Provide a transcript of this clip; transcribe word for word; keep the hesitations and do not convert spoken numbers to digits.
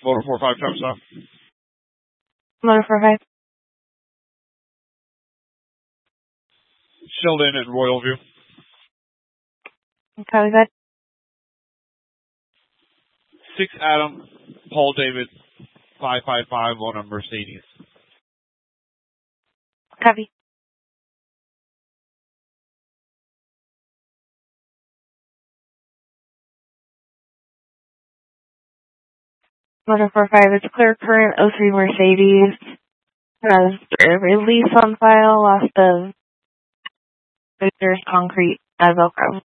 Motor four five, truck stop. Motor four five. Sheldon at Royal View. Copy that. Six Adam, Paul David, five five five on a Mercedes. Copy. Motor four five, it's clear current oh three Mercedes. Has a release on file, lost of Victor's concrete as Velcro.